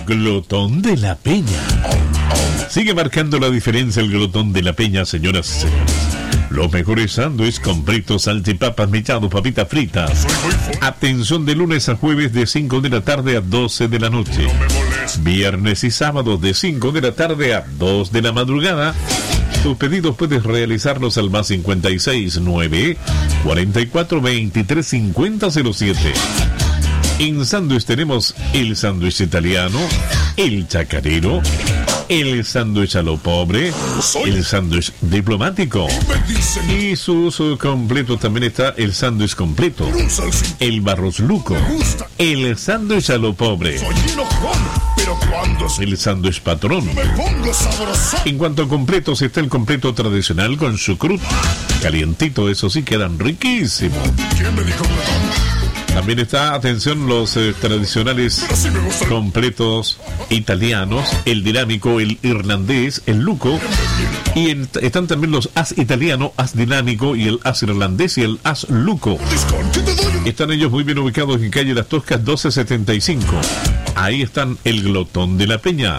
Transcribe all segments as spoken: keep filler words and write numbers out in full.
El Glotón de la Peña. Sigue marcando la diferencia el Glotón de la Peña, señoras y señores. Los mejores sándwiches completos, salchipapas, mechados, papitas fritas. Atención de lunes a jueves de cinco de la tarde a doce de la noche. Viernes y sábados de cinco de la tarde a dos de la madrugada. Tus pedidos puedes realizarlos al más cincuenta y seis nueve, cuarenta y cuatro, veintitrés, cincuenta, cero siete. En sándwich tenemos el sándwich italiano, el chacarero, el sándwich a lo pobre, el sándwich diplomático. Y sus completos también está el sándwich completo, el barros luco, el sándwich a lo pobre, el sándwich patrón. En cuanto a completos, está el completo tradicional con chucrut, calientito, eso sí, quedan riquísimos. También está, atención, los eh, tradicionales completos italianos, el dinámico, el irlandés, el luco. Y en, están también los as italiano, as dinámico y el as irlandés y el as luco. Están ellos muy bien ubicados en calle Las Toscas doce setenta y cinco. Ahí están el Glotón de la Peña.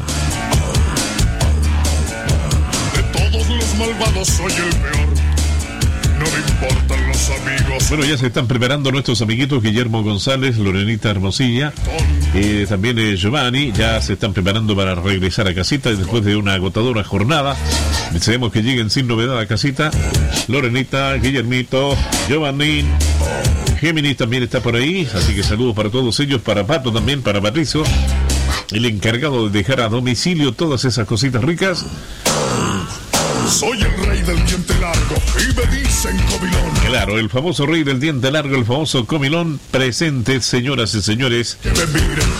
De todos los malvados soy el peor. No me importan los amigos. Bueno, ya se están preparando nuestros amiguitos Guillermo González, Lorenita Hermosilla, eh, también eh, Giovanni. Ya se están preparando para regresar a casita después de una agotadora jornada. Deseamos que lleguen sin novedad a casita. Lorenita, Guillermito, Giovanni, Géminis también está por ahí. Así que saludos para todos ellos, para Pato también, para Patricio, el encargado de dejar a domicilio todas esas cositas ricas. Soy el rey del diente largo y me dicen comilón. Claro, el famoso rey del diente largo, el famoso comilón, presente, señoras y señores. Que me miren